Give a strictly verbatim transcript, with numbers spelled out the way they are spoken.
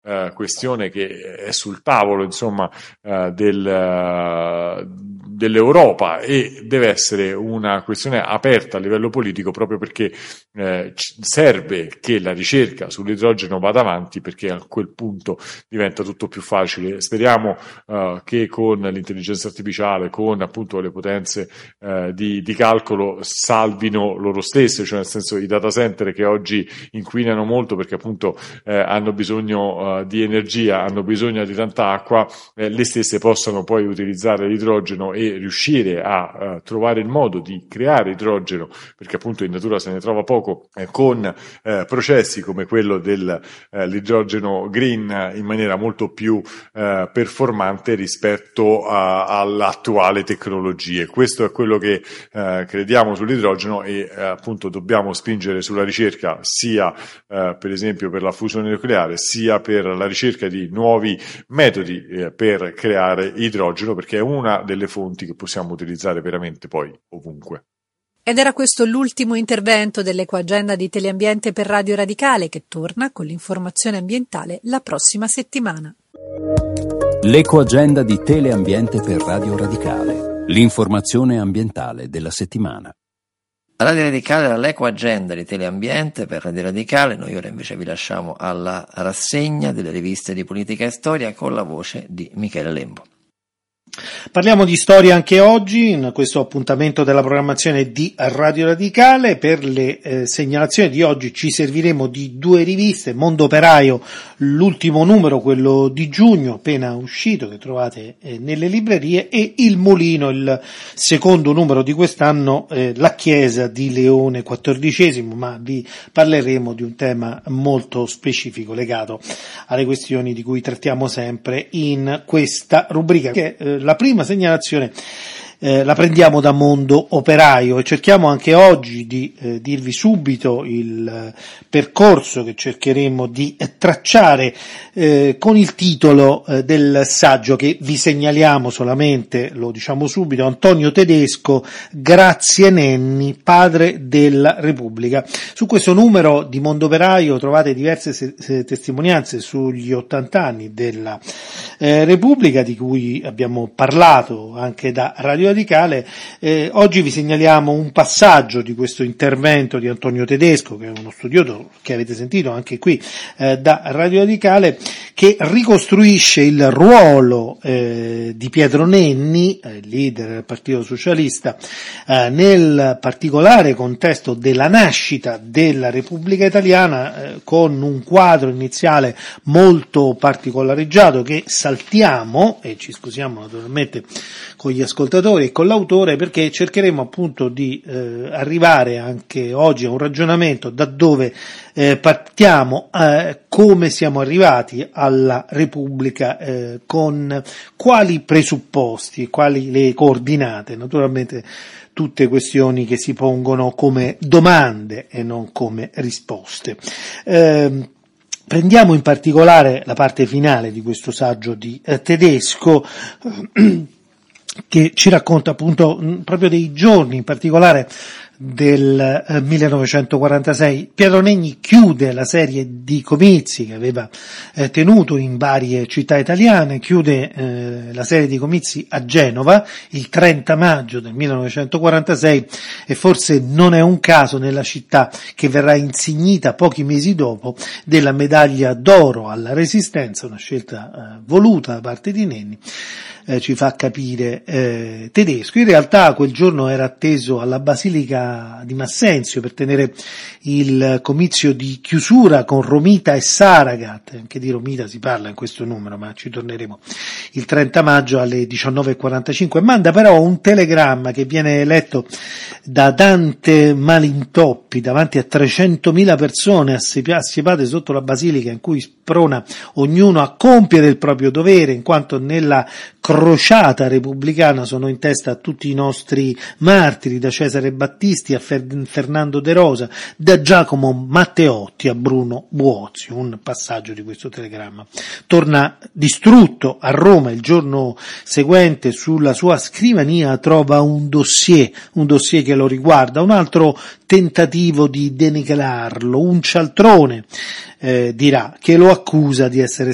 uh, questione che è sul tavolo, insomma, uh, del, uh, dell'Europa, e deve essere una questione aperta a livello politico, proprio perché eh, serve che la ricerca sull'idrogeno vada avanti, perché a quel punto diventa tutto più facile. Speriamo uh, che con l'intelligenza artificiale, con appunto le potenze uh, di, di calcolo, salvino loro stesse, cioè nel senso i data center che oggi inquinano molto perché appunto eh, hanno bisogno uh, di energia, hanno bisogno di tanta acqua, eh, le stesse possano poi utilizzare l'idrogeno e riuscire a uh, trovare il modo di creare idrogeno, perché appunto in natura se ne trova poco, eh, con eh, processi come quello dell'idrogeno eh, green eh, in maniera molto più eh, performante rispetto a, all'attuale tecnologie. Questo è quello che eh, crediamo sull'idrogeno, e eh, appunto dobbiamo spingere sulla ricerca sia eh, per esempio per la fusione nucleare, sia per la ricerca di nuovi metodi eh, per creare idrogeno, perché è una delle fonti che possiamo utilizzare veramente poi ovunque. Ed era questo l'ultimo intervento dell'Ecoagenda di Teleambiente per Radio Radicale, che torna con l'informazione ambientale la prossima settimana. L'Ecoagenda di Teleambiente per Radio Radicale, l'informazione ambientale della settimana. Radio Radicale era l'Ecoagenda di Teleambiente per Radio Radicale. Noi ora invece vi lasciamo alla rassegna delle riviste di politica e storia con la voce di Michele Lembo. Parliamo di storia anche oggi in questo appuntamento della programmazione di Radio Radicale. Per le eh, segnalazioni di oggi ci serviremo di due riviste: Mondo Operaio, l'ultimo numero, quello di giugno appena uscito, che trovate eh, nelle librerie, e Il Mulino, il secondo numero di quest'anno, eh, la Chiesa di Leone quattordicesimo, ma vi parleremo di un tema molto specifico legato alle questioni di cui trattiamo sempre in questa rubrica, che eh, la prima segnalazione eh, la prendiamo da Mondo Operaio, e cerchiamo anche oggi di eh, dirvi subito il eh, percorso che cercheremo di eh, tracciare eh, con il titolo eh, del saggio che vi segnaliamo solamente, lo diciamo subito: Antonio Tedesco, Grazie Nenni, padre della Repubblica. Su questo numero di Mondo Operaio trovate diverse se- se testimonianze sugli ottanta anni della eh, Repubblica, di cui abbiamo parlato anche da Radio Radicale. Eh, oggi vi segnaliamo un passaggio di questo intervento di Antonio Tedesco, che è uno studioso che avete sentito anche qui eh, da Radio Radicale, che ricostruisce il ruolo eh, di Pietro Nenni, eh, leader del Partito Socialista, eh, nel particolare contesto della nascita della Repubblica Italiana, eh, con un quadro iniziale molto particolareggiato che saltiamo, e ci scusiamo naturalmente con gli ascoltatori e con l'autore, perché cercheremo appunto di eh, arrivare anche oggi a un ragionamento da dove eh, partiamo, eh, come siamo arrivati alla Repubblica, eh, con quali presupposti, quali le coordinate, naturalmente tutte questioni che si pongono come domande e non come risposte. Eh, prendiamo in particolare la parte finale di questo saggio di eh, Tedesco, che ci racconta appunto proprio dei giorni, in particolare del eh, millenovecentoquarantasei. Pietro Nenni chiude la serie di comizi che aveva eh, tenuto in varie città italiane, chiude eh, la serie di comizi a Genova il trenta maggio del millenovecentoquarantasei, e forse non è un caso nella città che verrà insignita pochi mesi dopo della medaglia d'oro alla Resistenza, una scelta eh, voluta da parte di Nenni. Eh, ci fa capire eh, Tedesco. In realtà quel giorno era atteso alla Basilica di Massenzio per tenere il comizio di chiusura con Romita e Saragat. Anche di Romita si parla in questo numero, ma ci torneremo il trenta maggio alle diciannove e quarantacinque. Manda però un telegramma che viene letto da Dante Malintoppi davanti a trecentomila persone assiepate sotto la basilica, in cui sprona ognuno a compiere il proprio dovere, in quanto nella crociata repubblicana sono in testa a tutti i nostri martiri, da Cesare Battisti a Fer- Fernando De Rosa, da Giacomo Matteotti a Bruno Buozio. Un passaggio di questo telegramma. Torna distrutto a Roma. Il giorno seguente sulla sua scrivania trova un dossier, un dossier che lo riguarda, un altro tentativo di denigrarlo, un cialtrone, eh, dirà, che lo accusa di essere